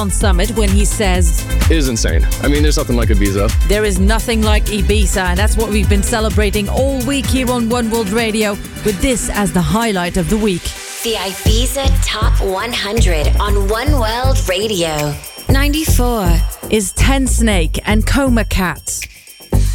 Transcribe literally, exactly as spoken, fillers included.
Summit when he says, It is insane. I mean, there's nothing like Ibiza. There is nothing like Ibiza, and that's what we've been celebrating all week here on One World Radio, with this as the highlight of the week. The Ibiza Top one hundred on One World Radio. ninety-four is Ten Snake and Coma Cat.